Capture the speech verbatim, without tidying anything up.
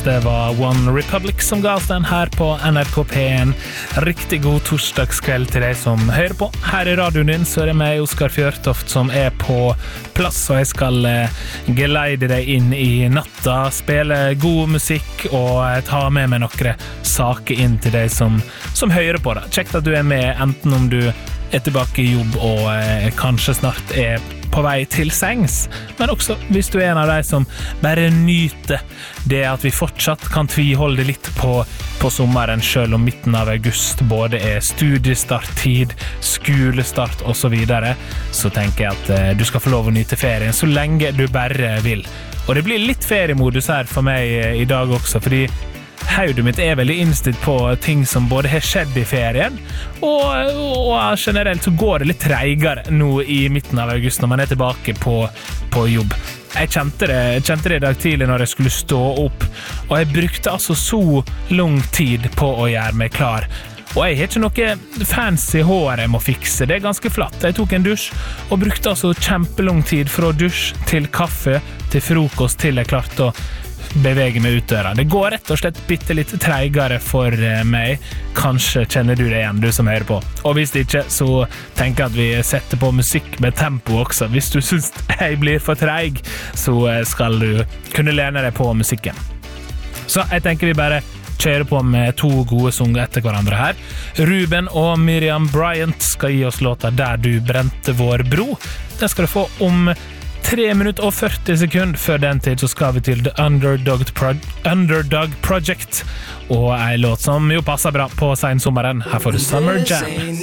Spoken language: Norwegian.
det var One Republic som ga oss den her på N R K P en. Riktig god torsdagskveld til deg som hører på. Her i radioen din så er det meg, Oskar Fjørtoft, som er på plass, og jeg skal geleide deg inn i natta, spille god musikk og ta med meg noen saker inn til deg som, som hører på det. Kjekt at du er med, enten om du er tilbake i jobb og eh, kanskje snart er på vei til sengs, men også hvis du er en av de som bare nyter det at vi fortsatt kan tviholde litt på, på sommeren, selv om midten av august både er studiestarttid, skolestart og så videre, så tenker jeg at eh, du skal få lov å nyte ferien så lenge du bare vil. Og det blir litt feriemodus her for meg eh, i dag også, fordi Haudet mitt er veldig innstilt på ting som både har skjedd i ferien, og, og generelt så går det litt treigere nå i midten av august når man er tilbake på, på jobb. Jeg kjente det, jeg kjente det i dag tidlig når jeg skulle stå opp, og jeg brukte altså så lang tid på å gjøre meg klar. Og jeg har ikke noe fancy hår jeg må fikse, det er ganske flatt. Jeg tok en dusj og brukte altså kjempelang tid fra dusj til kaffe, til frokost, til jeg klarte å bevege meg ut døra. Det går rett og slett bitte litt treigere for meg. Kanskje kjenner du det igjen, du som hører på. Og hvis ikke, så tenker jeg at vi setter på musikk med tempo også. Hvis du synes jeg blir for treig, så skal du kunne lene deg på musikken. Så jeg tenker vi bare kjører på med to gode sanger etter hverandre her. Ruben og Miriam Bryant skal gi oss låta Der du brente vår bro. Den skal du få om tre minutter og førti sekunder. Før den tid så skal vi til The Underdog, Pro- Underdog Project, og en låt som jo passer bra på sensommeren. Her får du Summer Jam.